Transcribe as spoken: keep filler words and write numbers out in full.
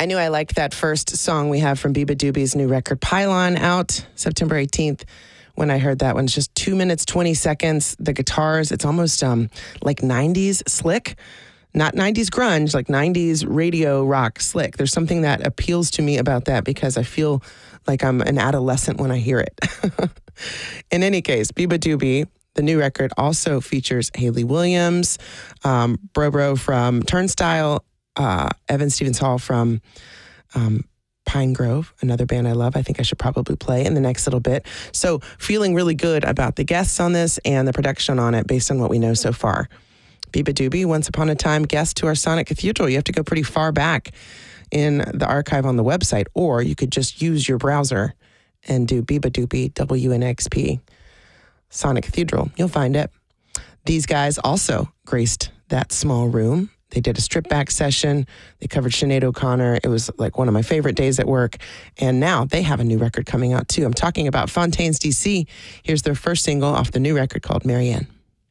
I knew I liked that first song we have from Biba Doobie's new record, Pylon, out September eighteenth. When I heard that one, it's just two minutes, twenty seconds. The guitars, it's almost um, like nineties slick. Not nineties grunge, like nineties radio rock slick. There's something that appeals to me about that because I feel like I'm an adolescent when I hear it. In any case, Biba Doobie, the new record, also features Hayley Williams, um, Bro Bro from Turnstile, uh, Evan Stevens Hall from um, Pine Grove, another band I love. I think I should probably play in the next little bit. So feeling really good about the guests on this and the production on it based on what we know so far. Biba Doobie, once upon a time guest to our Sonic Cathedral. You have to go pretty far back in the archive on the website, or you could just use your browser and do Biba Doobie, W N X P, Sonic Cathedral. You'll find it. These guys also graced that small room. They did a strip back session. They covered Sinead O'Connor. It was like one of my favorite days at work. And now they have a new record coming out too. I'm talking about Fontaines D C. Here's their first single off the new record called Marianne.